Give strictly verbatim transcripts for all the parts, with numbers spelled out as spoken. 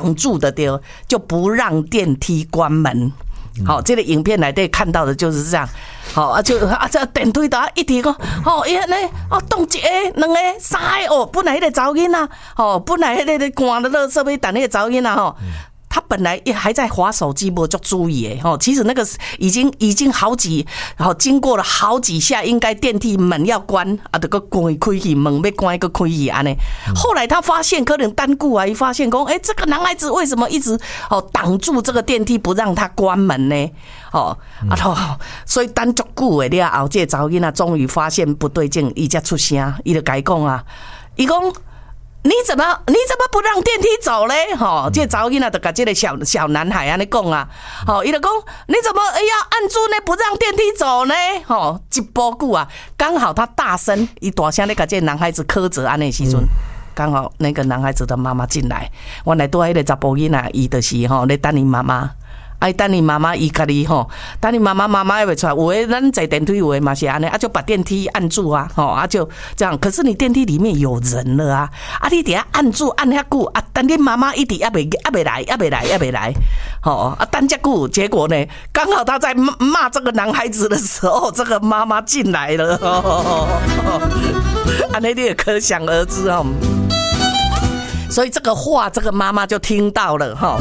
挡住的对，就不让电梯关门。好、哦，这个影片内底看到的就是这样。好、哦、啊，就啊，这电梯打一提讲，哦，伊安尼哦，动一个、两个、三个哦，本来迄个查某囡仔，哦，本来迄个赶的垃圾要等那个查某囡仔吼。他本来也还在滑手机，没就注意诶，吼，其实那个已经已经好几，好经过了好几下，应该电梯门要关啊，得个关开去，门要关个开去安尼。后来他发现，可能单顾啊，一发现讲，哎、欸，这个男孩子为什么一直哦挡住这个电梯，不让他关门呢？哦，啊头，所以等足久诶了后，这个查某囡仔终于发现不对劲，伊才出声，伊就甲伊讲啊，伊讲。你怎么你怎么不让电梯走嘞？吼，这查某囡仔就甲这个小小男孩安尼讲啊，吼，伊就讲你怎么要按住呢？不让电梯走呢？吼，一波久啊，刚好他大声，伊大声咧甲这个男孩子苛责安尼时阵，刚好那个男孩子的妈妈进来，原来拄仔迄个查甫囡仔，伊就是吼咧等伊妈妈。哎，等你妈妈伊家己吼，等你妈妈妈妈也袂出来。有诶，咱坐电梯有诶嘛是安尼，啊就把电梯按住啊，吼啊就这样。可是你电梯里面有人了啊，啊你底下按住按遐久啊，等你妈妈一直也袂也袂来，也袂来，也袂来，吼啊等遮久，结果呢，刚好他在骂这个男孩子的时候，这个妈妈进来了，安尼你也可想而知哦。所以这个话，这个妈妈就听到了哈。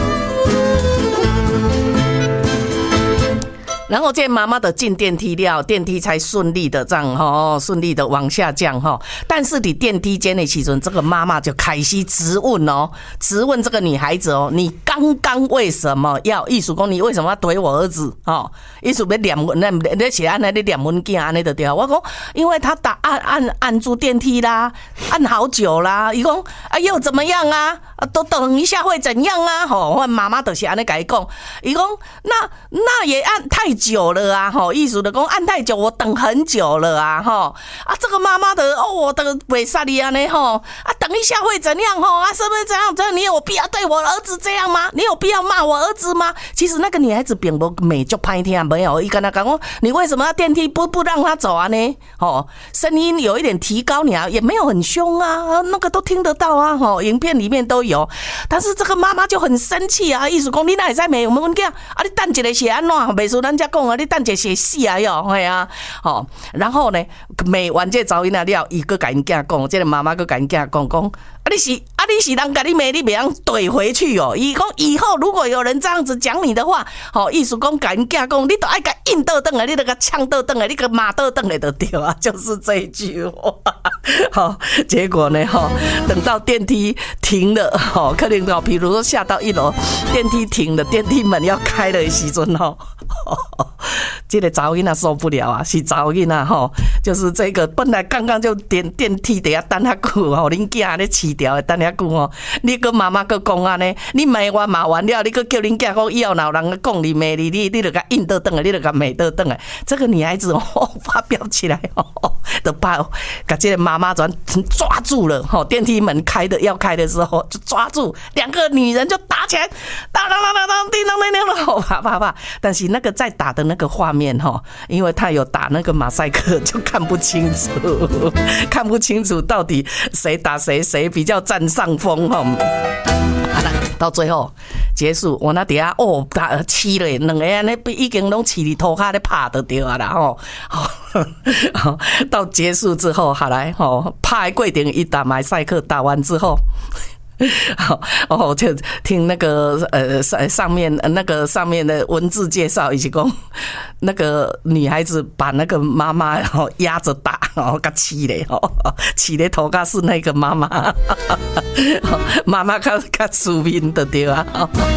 然后这妈妈的进电梯了，电梯才顺利的这样哈，顺利的往下降哈。但是你电梯间的时阵，这个妈妈就开始质问哦，质问这个女孩子哦，你刚刚为什么要意思讲你为什么要怼我儿子哦？意思要念那那写安那你念文件安尼就对了。我讲，因为他打按按按住电梯啦，按好久啦，伊讲啊又怎么样啊？都等一下会怎样啊？吼，我妈妈就是安尼甲伊讲，伊讲那那也按太久了啊，吼，意思就讲按太久，我等很久了啊，吼啊，这个妈妈的哦，我的袂煞你安尼吼，啊，等一下会怎样吼啊？是不是这样？这你有必要对我儿子这样吗？你有必要骂我儿子吗？其实那个女孩子并不美就歹听，没有，伊跟他讲说，你为什么要电梯不不让他走啊呢？吼，声音有一点提高，你啊也没有很凶啊，那个都听得到啊，吼，影片里面都有。但是这个妈妈就很生气啊，意思讲你哪会使骂我们囝啊？你等一个是安怎？袂输咱遮讲啊，你等一个是死啊哟，系啊，吼。然后呢，骂完这查某囡仔了，伊佫甲因囝讲，这个妈妈佫甲因囝讲讲，啊你是啊你是人甲你骂，你袂当怼回去哦。伊讲以后如果有人这样子讲你的话，吼，意思讲甲因囝讲，你都爱甲硬倒转来，你都甲呛倒转来，你甲骂倒转来就对啊，就是这一句话。好，结果呢，哈，等到电梯停了，哈，可能比如说下到一楼，电梯停了，电梯门要开的时阵，哈，这个查某囡仔受不了啊，是查某囡仔哈，就是这个本来刚刚就电电梯底下等遐久吼，恁囝咧饲条等遐久吼，你跟妈妈个讲安尼，你骂完骂完了，你个叫恁囝讲以后哪有人讲你骂你，你你就甲硬倒转来，你就甲骂倒转来，这个女孩子哦发飙起来哦，就把把这个妈妈转抓住了哈，电梯门开的要开的时候就抓住，两个女人就打起来，当当当当当叮当叮当当，啪啪啪，但是那个在打的那个画面哈，因为他有打那个马赛克，就看不清楚，看不清楚到底谁打谁，谁比较占上风哈。好了，到最后结束，我那底下哦打气了，两个人那已经拢气里头卡咧拍得掉啊啦吼。好，到结束之后，好来吼，拍过程一打马赛克打完之后。好哦，就听那个呃上上面那个上面的文字介绍，以及讲那个女孩子把那个妈妈哦压着打，哦，甲气嘞哦，气咧头壳是那个妈妈，妈妈较较出面的对啊。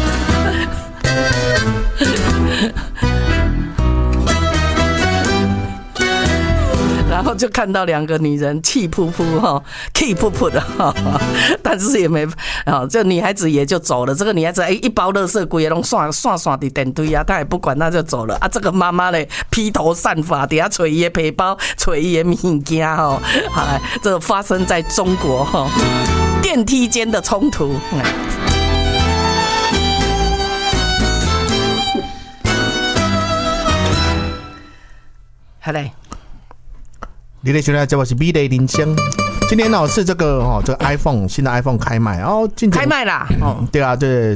然后就看到两个女人气扑扑哈，气扑扑的哈，但是也没啊，这女孩子也就走了。这个女孩子哎，一包垃圾规也拢散散散的电梯啊，她也不管，她就走了啊。这个妈妈嘞，披头散发，底下揣伊的皮包，揣伊的物件哈，哎，这发生在中国哈，电梯间的冲突。好嘞。 你的现在节目是美丽人生。今天呢是这个哦，这个 iPhone 新的 iPhone 开卖，然后进开卖啦。 哦，对啊，对，